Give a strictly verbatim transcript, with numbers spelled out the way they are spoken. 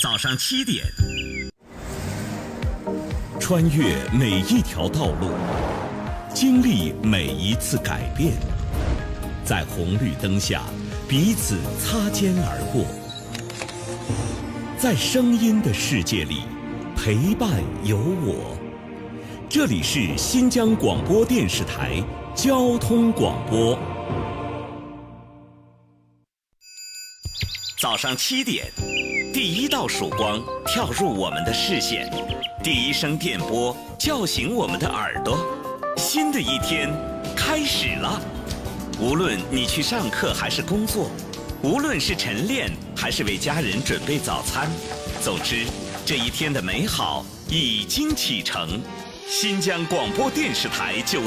早上七点， 穿越每一条道路，经历每一次改变，在红绿灯下彼此擦肩而过，在声音的世界里陪伴有我。这里是新疆广播电视台交通广播。 早上七点，第一道曙光跳入我们的视线，第一声电波叫醒我们的耳朵。新的一天开始了，无论你去上课还是工作，无论是晨练还是为家人准备早餐，总之这一天的美好已经启程。新疆广播电视台就